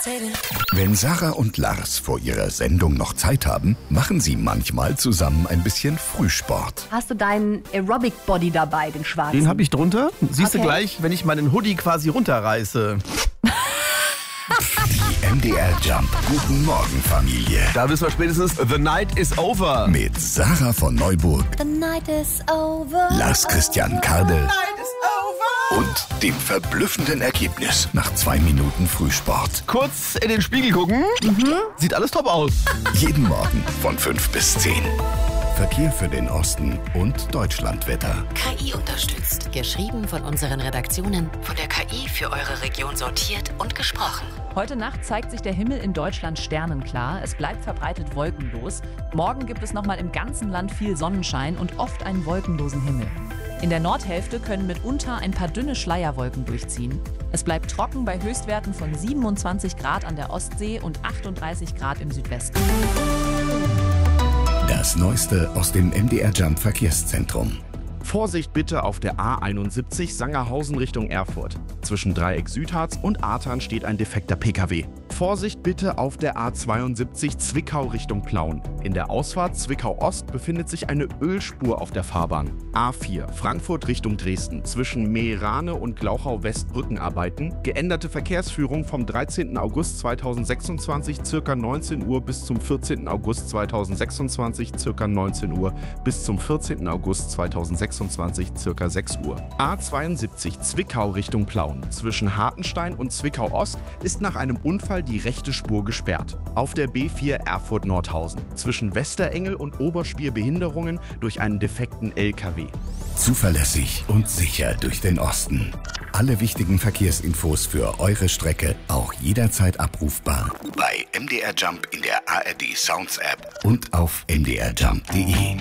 Wenn Sarah und Lars vor ihrer Sendung noch Zeit haben, machen sie manchmal zusammen ein bisschen Frühsport. Hast du deinen Aerobic-Body dabei, den schwarzen? Den habe ich drunter. Siehst du Okay. gleich, wenn ich meinen Hoodie quasi runterreiße. Die MDR Jump Guten Morgen Familie. Da wissen wir spätestens, the night is over. Mit Sarah von Neuburg, The night is over. Lars Christian Kardel und dem verblüffenden Ergebnis nach 2 Minuten Frühsport. Kurz in den Spiegel gucken. Sieht alles top aus. Jeden Morgen von 5 bis 10. Verkehr für den Osten und Deutschlandwetter. KI unterstützt. Geschrieben von unseren Redaktionen. Von der KI für eure Region sortiert und gesprochen. Heute Nacht zeigt sich der Himmel in Deutschland sternenklar. Es bleibt verbreitet wolkenlos. Morgen gibt es nochmal im ganzen Land viel Sonnenschein und oft einen wolkenlosen Himmel. In der Nordhälfte können mitunter ein paar dünne Schleierwolken durchziehen. Es bleibt trocken bei Höchstwerten von 27 Grad an der Ostsee und 38 Grad im Südwesten. Das Neueste aus dem MDR Jump Verkehrszentrum. Vorsicht bitte auf der A71 Sangerhausen Richtung Erfurt. Zwischen Dreieck Südharz und Artern steht ein defekter PKW. Vorsicht bitte auf der A72 Zwickau Richtung Plauen. In der Ausfahrt Zwickau Ost befindet sich eine Ölspur auf der Fahrbahn. A4 Frankfurt Richtung Dresden. Zwischen Meerane und Glauchau West Brückenarbeiten. Geänderte Verkehrsführung vom 13. August 2026 ca. 19 Uhr bis zum 14. August 2026 ca. 19 Uhr bis zum 14. August 2026 ca. 6 Uhr. A72 Zwickau Richtung Plauen. Zwischen Hartenstein und Zwickau Ost ist nach einem Unfall die rechte Spur gesperrt. Auf der B4 Erfurt-Nordhausen. Zwischen Westerengel und Oberspier Behinderungen durch einen defekten LKW. Zuverlässig und sicher durch den Osten. Alle wichtigen Verkehrsinfos für eure Strecke auch jederzeit abrufbar bei MDR Jump in der ARD Sounds App und auf mdrjump.de.